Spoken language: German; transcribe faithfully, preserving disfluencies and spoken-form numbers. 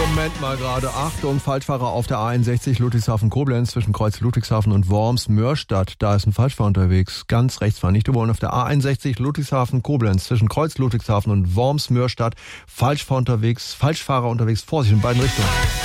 Moment mal gerade. Achtung, Falschfahrer auf der A einundsechzig Ludwigshafen-Koblenz zwischen Kreuz Ludwigshafen und Worms-Mörstadt. Da ist ein Falschfahrer unterwegs. Ganz rechts fahren, nicht überholen. Auf der A einundsechzig Ludwigshafen-Koblenz zwischen Kreuz Ludwigshafen und Worms-Mörstadt. Falschfahrer unterwegs, Falschfahrer unterwegs. Vorsicht in beiden Richtungen.